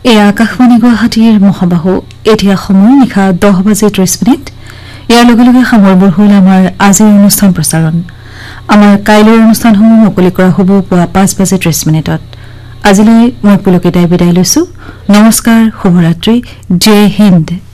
এই আকাশবাণী গুৱাহাটীৰ মহাবাহু এতিয়া সময় নিশা 10:30 ইয়াৰ লগে লগে সামৰিব হ'ল আমাৰ আজিৰ অনুষ্ঠান প্ৰচাৰণ আমাৰ কাইলৈৰ অনুষ্ঠানসমূহ মুকলি কৰা হ'ব পুৱা 5:30 আজিলৈ মই পুলকিতাই বিদায় লৈছো নমস্কাৰ শুভৰাত্ৰি জয় হিন্দ